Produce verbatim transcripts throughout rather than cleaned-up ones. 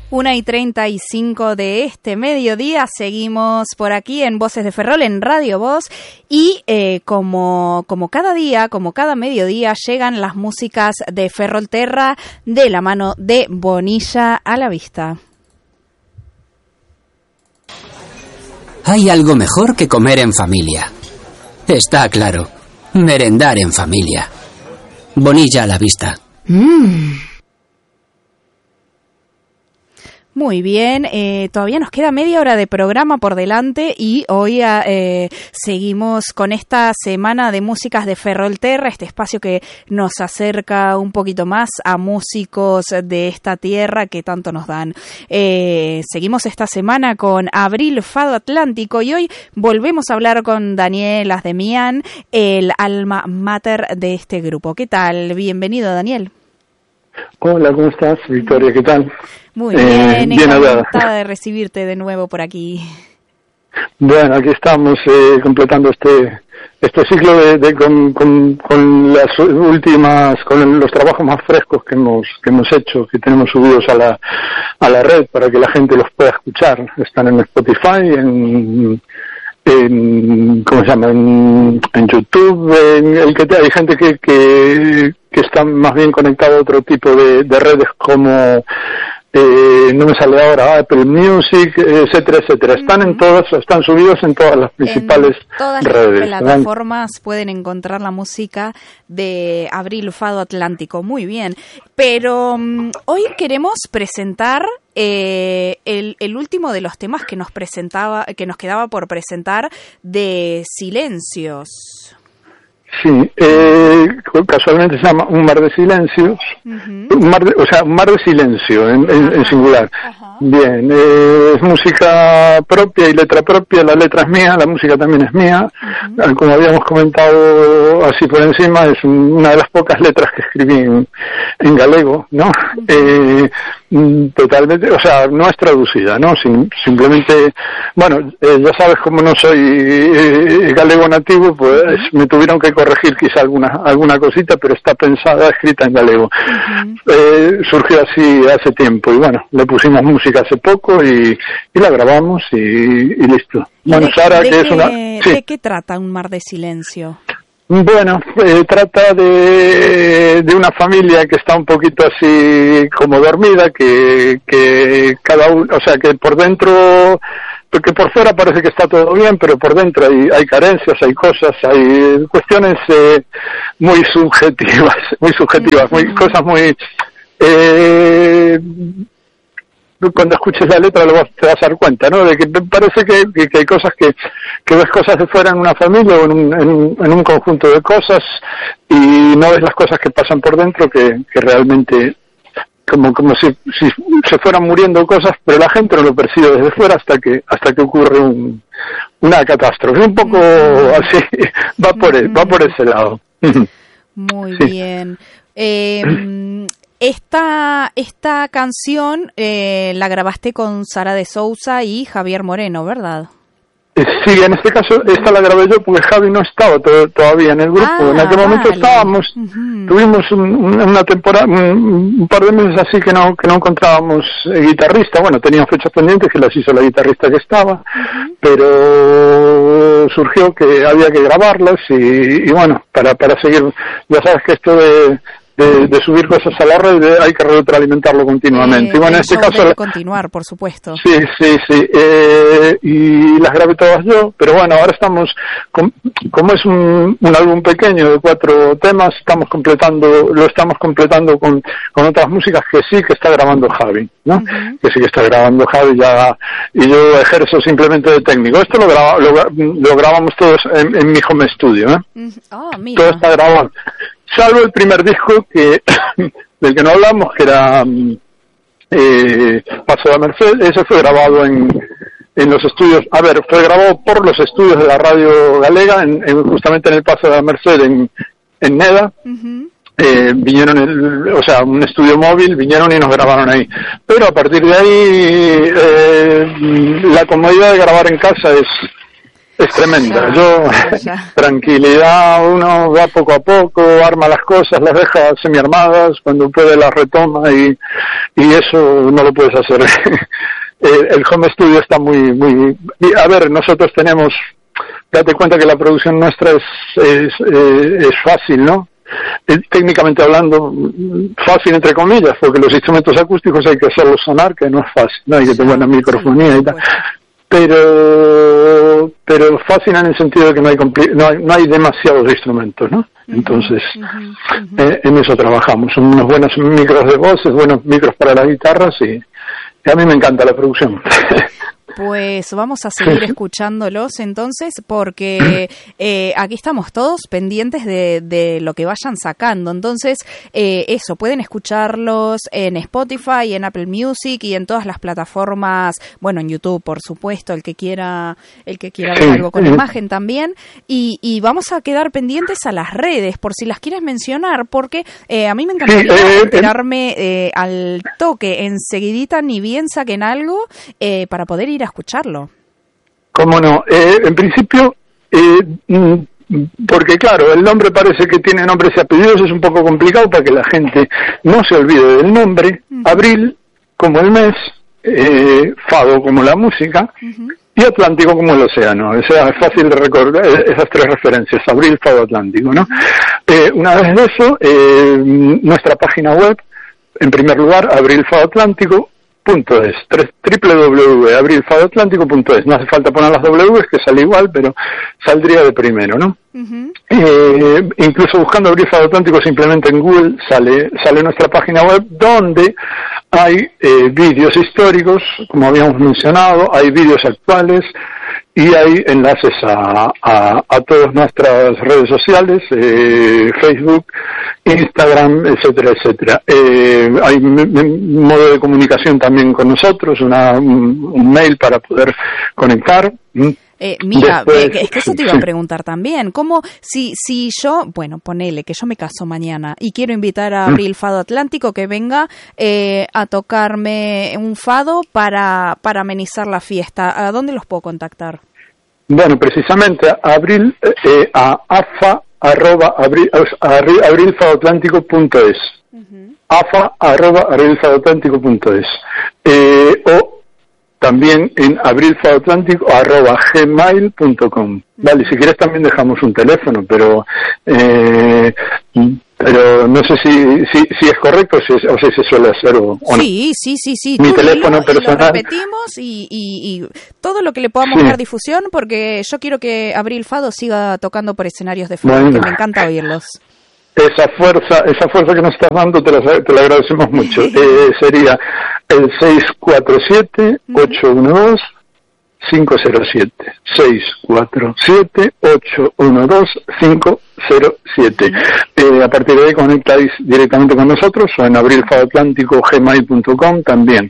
Una y treinta y cinco de este mediodía, seguimos por aquí en Voces de Ferrol, en Radio Voz, y eh, como, como cada día, como cada mediodía, llegan las músicas de Ferrolterra de la mano de Bonilla a la vista. Hay algo mejor que comer en familia. Está claro, merendar en familia. Bonilla a la vista. Mmm. Muy bien, eh, todavía nos queda media hora de programa por delante y hoy eh, seguimos con esta semana de músicas de Ferrolterra, este espacio que nos acerca un poquito más a músicos de esta tierra que tanto nos dan. Eh, seguimos esta semana con Abril Fado Atlántico y hoy volvemos a hablar con Daniel Asdemian, el alma mater de este grupo. ¿Qué tal? Bienvenido, Daniel. Hola, ¿cómo estás, Victoria? ¿Qué tal? Muy bien, eh, bien encantada de recibirte de nuevo por aquí. Bueno, aquí estamos eh, completando este este ciclo de, de con, con, con las últimas, con los trabajos más frescos que hemos que hemos hecho, que tenemos subidos a la a la red para que la gente los pueda escuchar. Están en Spotify, en en ¿cómo se llama? En, en YouTube, en el que hay gente que que que está más bien conectada a otro tipo de, de redes como Eh, no me sale ahora, Apple Music, etcétera, etcétera. Están en todas, están subidos en todas las principales en todas redes. las plataformas ¿verdad? Pueden encontrar la música de Abril Fado Atlántico. Muy bien. Pero um, hoy queremos presentar eh, el, el último de los temas que nos presentaba, que nos quedaba por presentar de Silencios. Sí, eh, casualmente se llama Un mar de silencios, uh-huh. un mar de, o sea, un mar de silencio en, en, en singular. Uh-huh. Bien, eh, es música propia y letra propia, la letra es mía, la música también es mía. Uh-huh. Como habíamos comentado así por encima, es una de las pocas letras que escribí en, en galego, ¿no? Uh-huh. Eh, totalmente, o sea, no es traducida, ¿no? Sim, simplemente, bueno, eh, ya sabes, como no soy eh, galego nativo, pues uh-huh. me tuvieron que corregir quizá alguna alguna cosita, pero está pensada, escrita en galego. Uh-huh. Eh, surgió así hace tiempo y bueno, le pusimos música hace poco y, y la grabamos y, y listo. ¿Y bueno, de, Sara, de que qué, es una... Sí. ¿De qué trata Un mar de silencio? Bueno, eh, trata de, de una familia que está un poquito así como dormida, que, que cada uno, o sea, que por dentro, porque por fuera parece que está todo bien, pero por dentro hay, hay carencias, hay cosas, hay cuestiones eh, muy subjetivas, muy subjetivas, muy cosas muy... Eh, cuando escuches la letra lo vas, te vas a dar cuenta, ¿no? De que parece que, que, que hay cosas que, que ves cosas de fuera en una familia o en un, en, un, en un conjunto de cosas y no ves las cosas que pasan por dentro que, que realmente como como si, si se fueran muriendo cosas, pero la gente no lo percibe desde fuera hasta que hasta que ocurre un, una catástrofe. Un poco así, va por el, va por ese lado. Muy sí. bien. Eh, esta esta canción eh, la grabaste con Sara de Sousa y Javier Moreno, ¿verdad? Sí, en este caso esta la grabé yo porque Javi no estaba to- todavía en el grupo. Ah, en aquel momento vale. estábamos, uh-huh. tuvimos un, una temporada, un, un par de meses así que no que no encontrábamos eh, guitarrista. Bueno, teníamos fechas pendientes que las hizo la guitarrista que estaba, uh-huh. pero surgió que había que grabarlas y, y bueno, para para seguir, ya sabes que esto de De, de subir cosas a la red de, hay que retroalimentarlo continuamente. Eh, y bueno, en este caso debe continuar, por supuesto. Sí, sí, sí. Eh, y las grabé todas yo, pero bueno, ahora estamos, con, como es un, un álbum pequeño de cuatro temas, estamos completando, lo estamos completando con, con otras músicas que sí que está grabando Javi, ¿no? Uh-huh. Que sí que está grabando Javi ya, y yo ejerzo simplemente de técnico. Esto lo, graba, lo, lo grabamos todos en, en mi home studio, ¿eh? Uh-huh. Oh, mira. Todo está grabado. Salvo el primer disco que del que no hablamos, que era eh, Paso de la Merced. Ese fue grabado en, en los estudios, a ver, fue grabado por los estudios de la radio galega, en, en, justamente en el Paso de la Merced, en, en Neda. Uh-huh. Eh, vinieron, el, o sea, un estudio móvil, vinieron y nos grabaron ahí. Pero a partir de ahí, eh, la comodidad de grabar en casa es... es tremenda. Yo, tranquilidad, uno va poco a poco, arma las cosas, las deja semiarmadas, cuando puede las retoma y, y eso no lo puedes hacer. El home studio está muy, muy... A ver, nosotros tenemos... Date cuenta que la producción nuestra es, es, es, es fácil, ¿no? Técnicamente hablando, fácil entre comillas, porque los instrumentos acústicos hay que hacerlos sonar, que no es fácil, ¿no? Hay que tener buena microfonía y tal. Pero, pero fácil en el sentido de que no hay, compli- no hay, no hay demasiados instrumentos, ¿no? Entonces, uh-huh, uh-huh. Eh, en eso trabajamos. Son unos buenos micros de voces, buenos micros para las guitarras y, y a mí me encanta la producción. Pues vamos a seguir escuchándolos entonces, porque eh, aquí estamos todos pendientes de, de lo que vayan sacando. Entonces, eh, eso, pueden escucharlos en Spotify, en Apple Music y en todas las plataformas, bueno, en YouTube, por supuesto, el que quiera el que quiera ver algo con imagen también. Y, y vamos a quedar pendientes a las redes, por si las quieres mencionar, porque eh, a mí me encantaría enterarme eh, al toque, enseguidita, ni bien saquen algo, eh, para poder ir a escucharlo. ¿Cómo no? Eh, en principio, eh, porque claro, el nombre parece que tiene nombres y apellidos, es un poco complicado para que la gente no se olvide del nombre. Uh-huh. Abril como el mes, eh, Fado como la música, uh-huh. y Atlántico como el océano. O sea, es fácil de recordar esas tres referencias, Abril, Fado, Atlántico, ¿no? Uh-huh. Eh, una vez de eso, eh, nuestra página web, en primer lugar, Abril, Fado, Atlántico punto es, doble u doble u doble u punto abril fado atlántico punto es. No hace falta poner las W, que sale igual, pero saldría de primero, ¿no? Uh-huh. Eh, incluso buscando Abril Fado Atlántico simplemente en Google sale sale nuestra página web, donde hay eh, vídeos históricos, como habíamos mencionado, hay vídeos actuales y hay enlaces a, a, a todas nuestras redes sociales, eh, Facebook, Instagram, etcétera, etcétera. Eh, hay m- m- modo de comunicación también con nosotros, una, un, un mail para poder conectar. Eh, mira, Después, eh, es que eso te iba a preguntar también. ¿Cómo, si, si yo, bueno, ponele que yo me caso mañana y quiero invitar a Abril Fado Atlántico que venga eh, a tocarme un fado para, para amenizar la fiesta, ¿a dónde los puedo contactar? Bueno, precisamente a Abril, eh, a afa arroba abril, abril fado atlántico punto es. Uh-huh. afa arroba abril fado atlántico punto es. Eh, o también en abrilfadoatlántico arroba gmail punto com. Vale, si quieres también dejamos un teléfono, pero eh, pero no sé si si, si es correcto si es, o si se suele hacer o, o sí, no. Sí, sí, sí. Mi Tú teléfono lo, personal. Lo repetimos y, y, y todo lo que le podamos sí. dar difusión, porque yo quiero que Abril Fado siga tocando por escenarios de fado, bueno. que me encanta oírlos. Esa fuerza, esa fuerza que nos estás dando te la, te la agradecemos mucho. eh, sería el seis cuatro siete, ocho uno dos, cinco cero siete. seis cuatro siete, ocho uno dos, cinco cero siete. Eh, a partir de ahí conectáis directamente con nosotros o en abril fado atlántico gmail punto com también.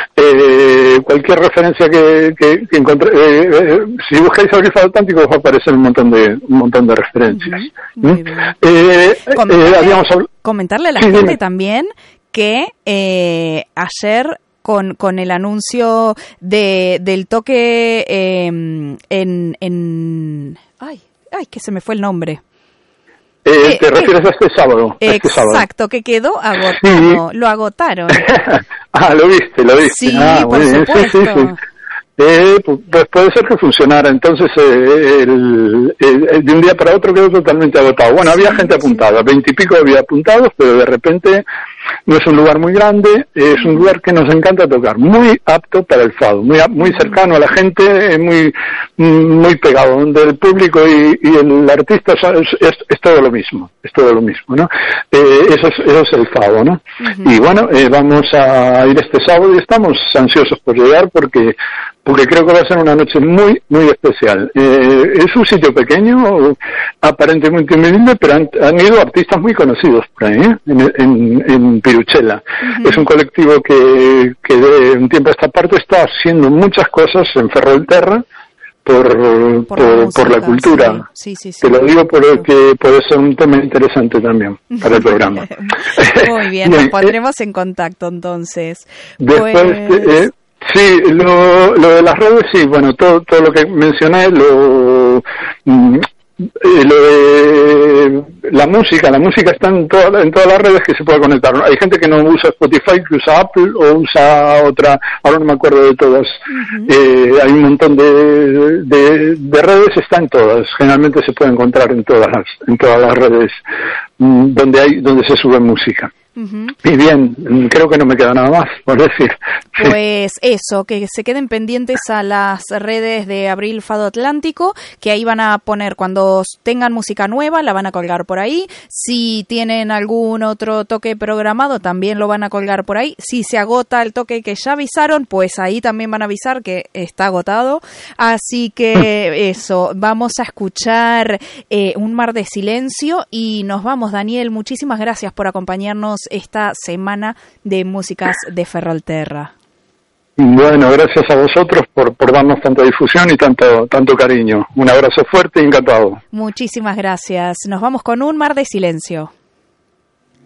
Eh, cualquier referencia que, que, que encontré, eh, eh, si buscáis Abril Fado Atlántico os va a aparecer un montón de un montón de referencias. Uh-huh. Muy bien. Eh, comentarle, eh, habíamos habl- comentarle a la sí, gente dime. también que eh, ayer con con el anuncio de del toque eh, en en ay ay que se me fue el nombre. Eh, eh, ¿Te refieres eh, a este sábado? A este exacto, sábado. Que quedó agotado, sí. Lo agotaron. Ah, lo viste, lo viste. Sí, ah, por muy bien. supuesto. Sí, sí, sí. Eh, pues puede ser que funcionara. Entonces, eh, el, el, el, de un día para otro quedó totalmente agotado. Bueno, había sí, gente apuntada, veintipico había apuntados, pero de repente no es un lugar muy grande, es un lugar que nos encanta tocar, muy apto para el fado, muy muy cercano a la gente, muy muy pegado, donde el público y, y el artista es, es, es todo lo mismo, es todo lo mismo, ¿no? Eh, eso, es, eso es el fado, ¿no? Uh-huh. Y bueno, eh, vamos a ir este sábado y estamos ansiosos por llegar porque porque creo que va a ser una noche muy, muy especial. Eh, es un sitio pequeño, aparentemente humilde, pero han, han ido artistas muy conocidos por ahí, ¿eh? en, en, en Piruchela. Uh-huh. Es un colectivo que, que de un tiempo a esta parte está haciendo muchas cosas en Ferrolterra por, por, por, la, música, por la cultura. Sí, sí, sí, Te sí. lo digo porque puede ser un tema interesante también para el programa. Muy bien, bien, nos pondremos eh, en contacto entonces. Después, pues... eh, Sí, lo, lo de las redes, sí, bueno, todo todo lo que mencioné, lo, mm, eh, lo de la música, la música está en, toda, en todas las redes que se puede conectar. Hay gente que no usa Spotify, que usa Apple o usa otra, ahora no me acuerdo de todas. Uh-huh. eh, hay un montón de, de, de redes, está en todas, generalmente se puede encontrar en todas las, en todas las redes mm, donde hay, donde se sube música. Uh-huh. Y bien, creo que no me queda nada más por decir. Pues eso, que se queden pendientes a las redes de Abril Fado Atlántico, que ahí van a poner, cuando tengan música nueva, la van a colgar por ahí. Si tienen algún otro toque programado, también lo van a colgar por ahí. Si se agota el toque que ya avisaron, pues ahí también van a avisar que está agotado. Así que eso, vamos a escuchar eh, Un mar de silencio y nos vamos. Daniel, muchísimas gracias por acompañarnos esta semana de músicas de Ferrolterra. Bueno, gracias a vosotros por, por darnos tanta difusión y tanto, tanto cariño. Un abrazo fuerte y encantado. Muchísimas gracias. Nos vamos con Un mar de silencio.